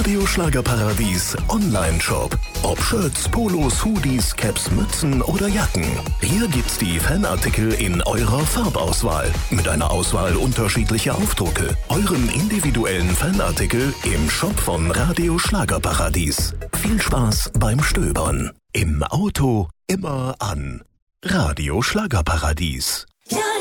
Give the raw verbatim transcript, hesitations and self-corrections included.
Radio Schlagerparadies Online-Shop. Ob Shirts, Polos, Hoodies, Caps, Mützen oder Jacken. Hier gibt's die Fanartikel in eurer Farbauswahl. Mit einer Auswahl unterschiedlicher Aufdrucke. Euren individuellen Fanartikel im Shop von Radio Schlagerparadies. Viel Spaß beim Stöbern. Im Auto immer an. Radio Schlagerparadies.